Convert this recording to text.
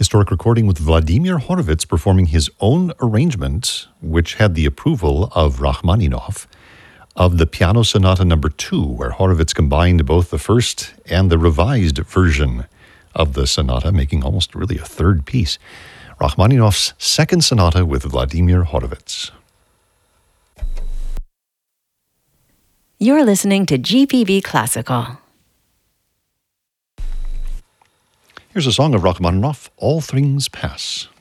Historic recording with Vladimir Horowitz performing his own arrangement, which had the approval of Rachmaninoff, of the Piano Sonata No. 2, where Horowitz combined both the first and the revised version of the sonata, making almost really a third piece. Rachmaninoff's second sonata with Vladimir Horowitz. You're listening to GPB Classical. Here's a song of Rachmaninoff, All Things Pass.